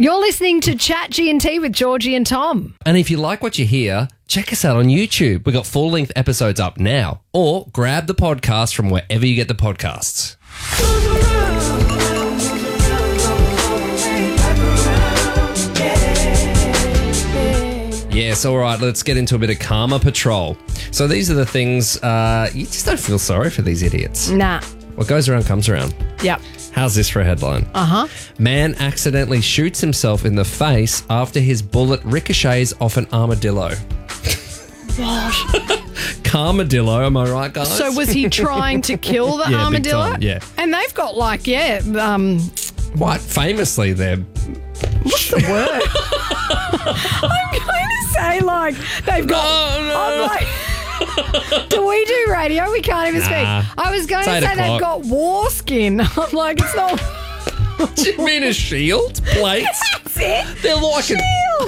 You're listening to Chat G&T with Georgie and Tom. And if you like what you hear, check us out on YouTube. We've got full-length episodes up now. Or grab the podcast from wherever you get the podcasts. Yes, all right, let's get into a bit of Karma Patrol. So these are the things, you just don't feel sorry for these idiots. Nah. What goes around comes around. Yep. How's this for a headline? Uh-huh. Man accidentally shoots himself in the face after his bullet ricochets off an armadillo. What? Carmadillo, am I right, guys? So was he trying to kill the Yeah, big armadillo? time, yeah. And they've got like, What? Famously, they're... what's the word? I'm going to say like they've got... I'm like... Do we do radio? We can't even speak. I was going to It's 8 say they've o'clock. got war skin. I'm like, it's not... Do you mean a shield? Plates? That's it. They're like Shield.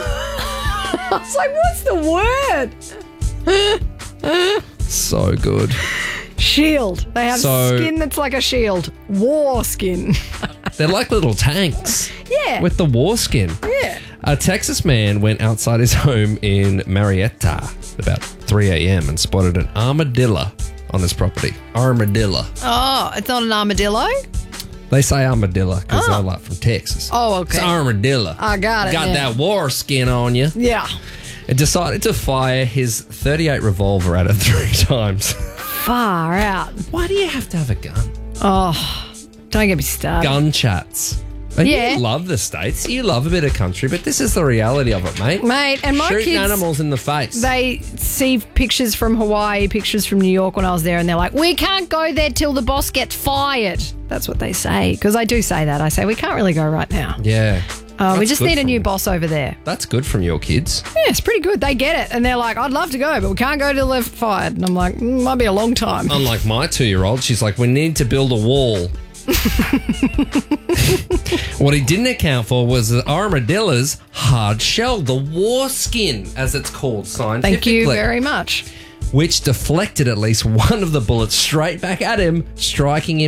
I was like, what's the word? So good. Shield. They have So- skin that's like a shield. War skin. They're like little tanks. Yeah. With the war skin. Yeah. A Texas man went outside his home in Marietta about 3 a.m. and spotted an armadillo on his property. Armadillo. Oh, it's not an armadillo? They say armadillo because they're like from Texas. Oh, okay. It's armadillo. I got it Got now. that war skin on you. Yeah. It decided to fire his .38 revolver at it 3 times. Far out. Why do you have to have a gun? Oh, don't get me started. Gun chats. Like, Yeah. You love the States. You love a bit of country, but this is the reality of it, mate. Mate, and my Shooting kids, animals in the face. they see pictures from Hawaii, pictures from New York when I was there, and they're like, we can't go there till the boss gets fired. That's what they say. Because I do say that. I say, we can't really go right now. Yeah. We That's just good need a from new you. boss over there. That's good from your kids. Yeah, it's pretty good. They get it. And they're like, I'd love to go, but we can't go till they're fired. And I'm like, might be a long time. Unlike my 2-year-old, she's like, we need to build a wall. What he didn't account for was the armadillo's hard shell, the war skin, as it's called scientifically. Thank you very much. Which deflected at least one of the bullets straight back at him, striking him